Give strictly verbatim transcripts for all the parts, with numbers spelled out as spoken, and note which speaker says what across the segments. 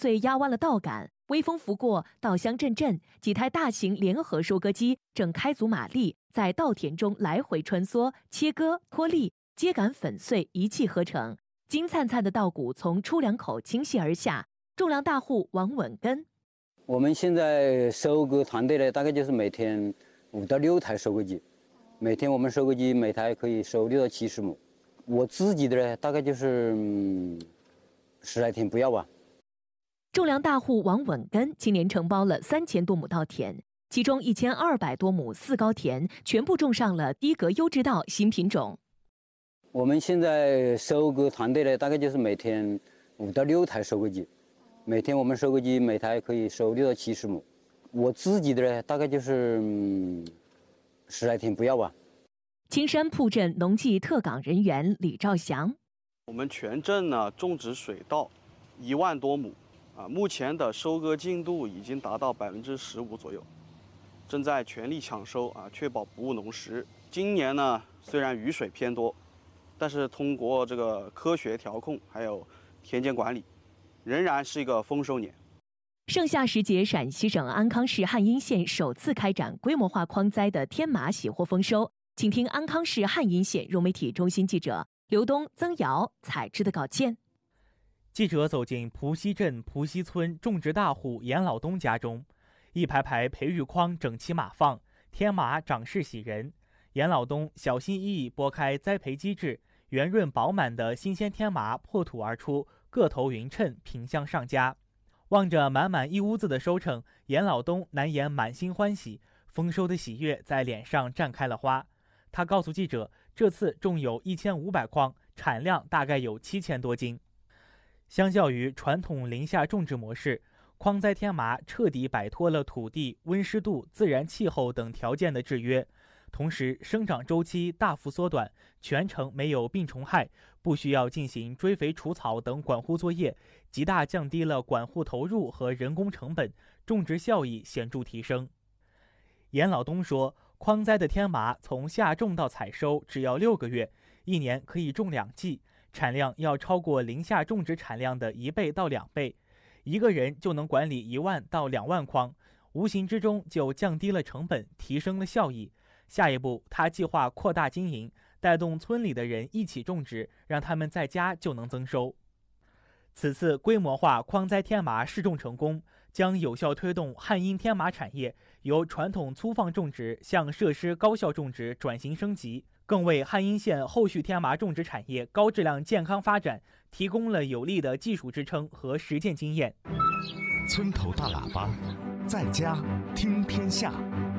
Speaker 1: 碎压弯了稻杆，微风拂过，稻香阵阵，几台大型联合收割机正开足马力，在稻田中来回穿梭，切割、脱粒、秸秆粉碎一气呵成。金灿灿的稻谷从出粮口倾泻而下。种粮大户王稳根，
Speaker 2: 我们现在收割团队呢，大概就是每天五到六台收割机，每天我们收割机每台可以收六到七十亩。我自己的呢，大概就是嗯十来天不要吧。
Speaker 1: 种粮大户王稳根今年承包了三千多亩稻田，其中一千二百多亩四高田全部种上了低格优质稻新品种。
Speaker 2: 我们现在收割团队呢，大概就是每天五到六台收割机，每天我们收割机每台可以收六到七十亩。我自己的呢，大概就是嗯十来天不要吧。
Speaker 1: 青山铺镇农技特岗人员李兆祥，
Speaker 3: 我们全镇呢种植水稻一万多亩，啊，目前的收割进度已经达到百分之十五左右，正在全力抢收啊，确保不误农时。今年呢，虽然雨水偏多，但是通过这个科学调控还有田间管理，仍然是一个丰收年。
Speaker 1: 盛夏时节，陕西省安康市汉阴县首次开展规模化筐栽的天麻喜获丰收。请听安康市汉阴县融媒体中心记者刘东、曾瑶采制的稿件。
Speaker 4: 记者走进蒲溪镇蒲溪村种植大户严老东家中，一排排培育筐整齐码放，天麻长势喜人。严老东小心翼翼拨开栽培机制，圆润饱满的新鲜天麻破土而出，个头匀称，品相上佳。望着满满一屋子的收成，严老东难掩满心欢喜，丰收的喜悦在脸上绽开了花。他告诉记者，这次种有一千五百筐，产量大概有七千多斤。相较于传统林下种植模式，筐栽天麻彻底摆脱了土地、温湿度、自然气候等条件的制约，同时生长周期大幅缩短，全程没有病虫害，不需要进行追肥除草等管护作业，极大降低了管护投入和人工成本，种植效益显著提升。严老东说，筐栽的天麻从下种到采收只要六个月，一年可以种两季，产量要超过林下种植产量的一倍到两倍，一个人就能管理一万到两万筐，无形之中就降低了成本，提升了效益。下一步，他计划扩大经营，带动村里的人一起种植，让他们在家就能增收。此次规模化筐栽天麻试种成功，将有效推动汉阴天麻产业由传统粗放种植向设施高效种植转型升级，更为汉阴县后续天麻种植产业高质量健康发展提供了有力的技术支撑和实践经验。
Speaker 5: 村头大喇叭，在家听天下。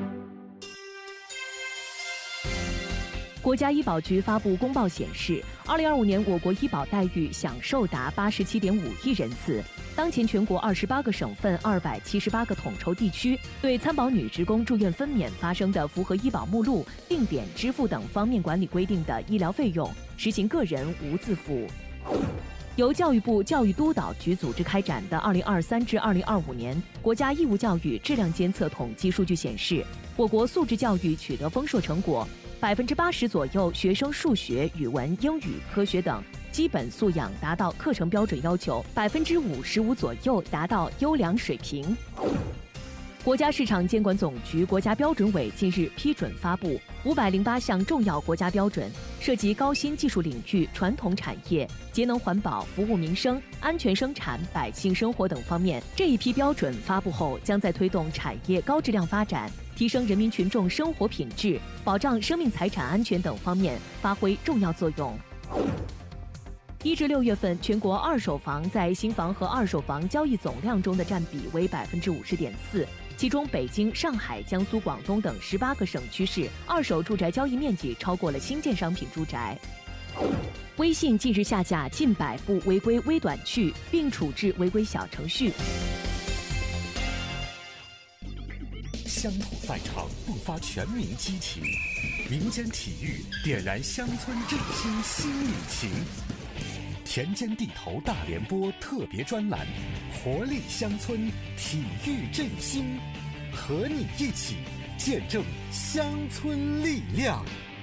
Speaker 1: 国家医保局发布公报显示，二零二五年我国医保待遇享受达八十七点五亿人次。当前全国二十八个省份、二百七十八个统筹地区对参保女职工住院分娩发生的符合医保目录、定点支付等方面管理规定的医疗费用，实行个人无自负。由教育部教育督导局组织开展的二零二三至二零二五年国家义务教育质量监测统计数据显示，我国素质教育取得丰硕成果。百分之八十左右学生数学、语文、英语、科学等基本素养达到课程标准要求，百分之五十五左右达到优良水平。国家市场监管总局国家标准委近日批准发布五百零八项重要国家标准，涉及高新技术领域、传统产业、节能环保、服务民生、安全生产、百姓生活等方面。这一批标准发布后，将在推动产业高质量发展、提升人民群众生活品质、保障生命财产安全等方面发挥重要作用。一至六月份，全国二手房在新房和二手房交易总量中的占比为百分之五十点四，其中北京、上海、江苏、广东等十八个省区市二手住宅交易面积超过了新建商品住宅。微信近日下架近百部违规微短剧，并处置违规小程序。
Speaker 5: 乡土赛场迸发全民激情，民间体育点燃乡村振兴新引擎。田间地头大联播特别专栏，活力乡村，体育振兴，和你一起见证乡村力量。